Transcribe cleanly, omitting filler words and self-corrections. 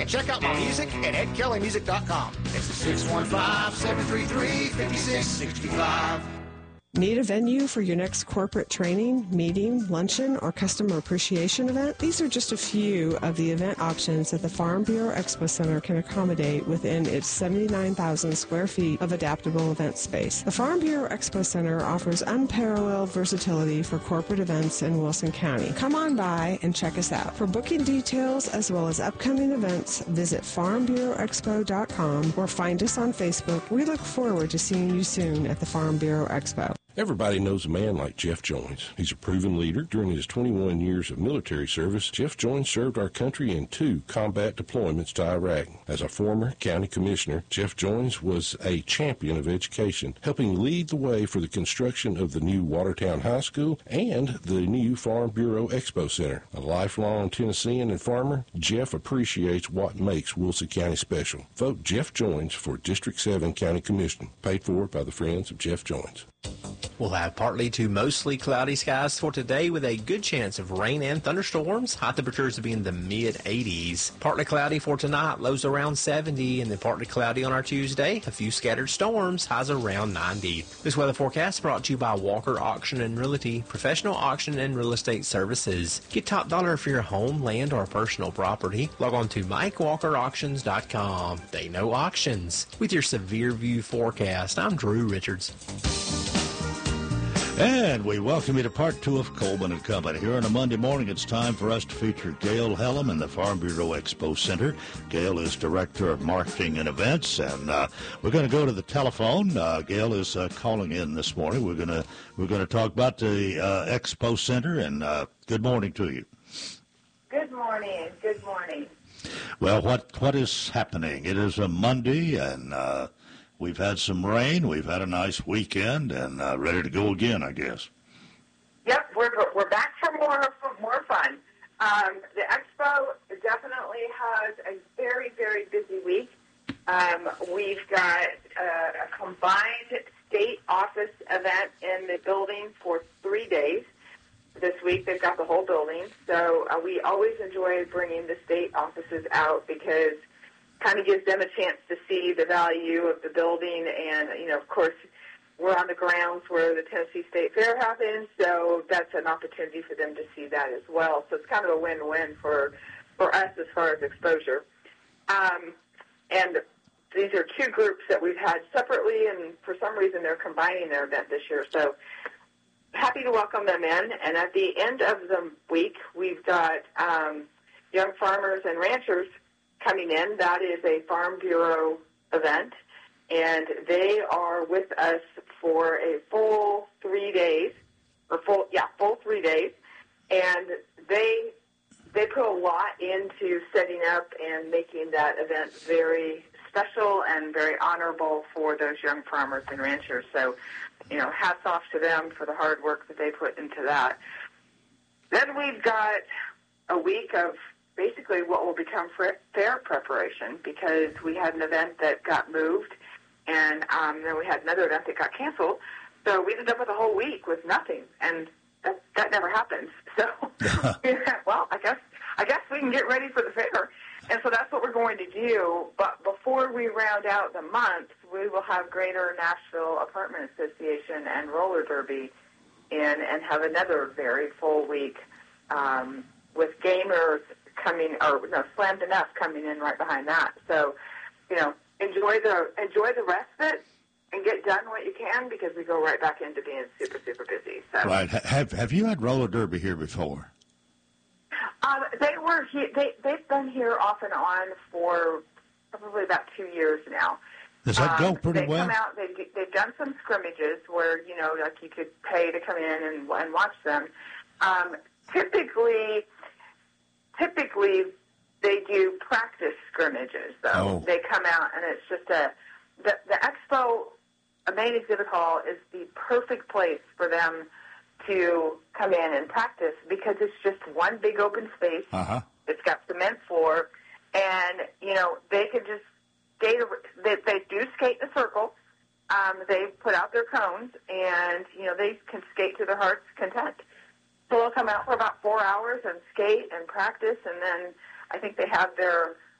And check out my music at edkellymusic.com. It's 615-733-5665. Need a venue for your next corporate training, meeting, luncheon, or customer appreciation event? These are just a few of the event options that the Farm Bureau Expo Center can accommodate within its 79,000 square feet of adaptable event space. The Farm Bureau Expo Center offers unparalleled versatility for corporate events in Wilson County. Come on by and check us out. For booking details as well as upcoming events, visit farmbureauexpo.com or find us on Facebook. We look forward to seeing you soon at the Farm Bureau Expo. Everybody knows a man like Jeff Joins. He's a proven leader. During his 21 years of military service, Jeff Joins served our country in 2 combat deployments to Iraq. As a former county commissioner, Jeff Joins was a champion of education, helping lead the way for the construction of the new Watertown High School and the new Farm Bureau Expo Center. A lifelong Tennessean and farmer, Jeff appreciates what makes Wilson County special. Vote Jeff Joins for District 7 County Commissioner. Paid for by the Friends of Jeff Joins. We'll have partly to mostly cloudy skies for today with a good chance of rain and thunderstorms. High temperatures will be in the mid-80s. Partly cloudy for tonight, lows around 70, and then partly cloudy on our Tuesday. A few scattered storms, highs around 90. This weather forecast brought to you by Walker Auction and Realty, professional auction and real estate services. Get top dollar for your home, land, or personal property. Log on to MikeWalkerAuctions.com. They know auctions. With your Severe View forecast, I'm Drew Richards. And we welcome you to part 2 of Coleman and Company. Here on a Monday morning, it's time for us to feature Gail Hellam in the Farm Bureau Expo Center. Gail is Director of Marketing and Events, and we're going to go to the telephone. Gail is calling in this morning. We're going to talk about the Expo Center, and good morning to you. Good morning. Good morning. Well, what is happening? It is a Monday, and we've had some rain. We've had a nice weekend, and ready to go again, I guess. Yep, we're back for more fun. The expo definitely has a very, very busy week. We've got a combined state office event in the building for 3 days. This week they've got the whole building, so we always enjoy bringing the state offices out because kind of gives them a chance to see the value of the building. And, of course, we're on the grounds where the Tennessee State Fair happens, so that's an opportunity for them to see that as well. So it's kind of a win-win for us as far as exposure. And these are 2 groups that we've had separately, and for some reason they're combining their event this year. So happy to welcome them in. And at the end of the week, we've got young farmers and ranchers coming in. That is a Farm Bureau event, and they are with us for a full 3 days, full 3 days, and they put a lot into setting up and making that event very special and very honorable for those young farmers and ranchers. So, hats off to them for the hard work that they put into that. Then we've got a week of basically what will become fair preparation, because we had an event that got moved, and then we had another event that got canceled. So we ended up with a whole week with nothing, and that never happens. So, well, I guess we can get ready for the fair. And so that's what we're going to do. But before we round out the month, we will have Greater Nashville Apartment Association and Roller Derby in, and have another very full week with gamers coming, Slammed Enough coming in right behind that. So, enjoy the rest of it and get done what you can, because we go right back into being super, super busy. So. Right. Have you had roller derby here before? They were here. They've been here off and on for probably about 2 years now. Does that go pretty well? They come out. They've done some scrimmages where like you could pay to come in and watch them. Typically they do practice scrimmages, though. Oh. They come out, and it's just the expo, a main exhibit hall, is the perfect place for them to come in and practice, because it's just one big open space. Uh-huh. It's got cement floor, and, they can just skate. They do skate in a circle. They put out their cones, and, they can skate to their heart's content. So they'll come out for about 4 hours and skate and practice, and then I think they have their